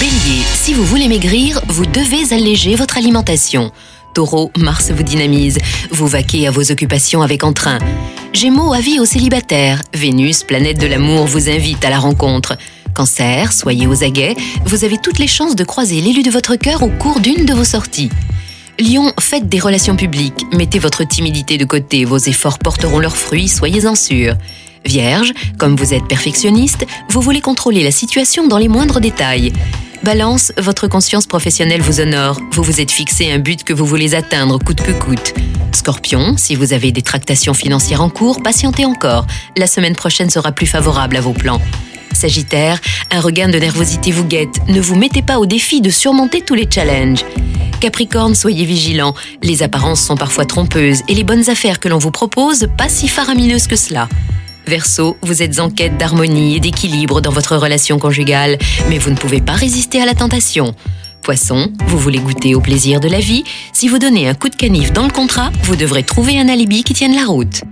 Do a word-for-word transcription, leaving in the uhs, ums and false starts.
Bélier, si vous voulez maigrir, vous devez alléger votre alimentation. Taureau, Mars vous dynamise. Vous vaquez à vos occupations avec entrain. Gémeaux, avis aux célibataires. Vénus, planète de l'amour, vous invite à la rencontre. Cancer, soyez aux aguets. Vous avez toutes les chances de croiser l'élu de votre cœur au cours d'une de vos sorties. Lion, faites des relations publiques. Mettez votre timidité de côté. Vos efforts porteront leurs fruits, soyez-en sûrs. Vierge, comme vous êtes perfectionniste, vous voulez contrôler la situation dans les moindres détails. Balance, votre conscience professionnelle vous honore. Vous vous êtes fixé un but que vous voulez atteindre coûte que coûte. Scorpion, si vous avez des tractations financières en cours, patientez encore. La semaine prochaine sera plus favorable à vos plans. Sagittaire, un regain de nervosité vous guette. Ne vous mettez pas au défi de surmonter tous les challenges. Capricorne, soyez vigilants. Les apparences sont parfois trompeuses et les bonnes affaires que l'on vous propose, pas si faramineuses que cela. Verseau, vous êtes en quête d'harmonie et d'équilibre dans votre relation conjugale, mais vous ne pouvez pas résister à la tentation. Poisson, vous voulez goûter au plaisir de la vie. Si vous donnez un coup de canif dans le contrat, vous devrez trouver un alibi qui tienne la route.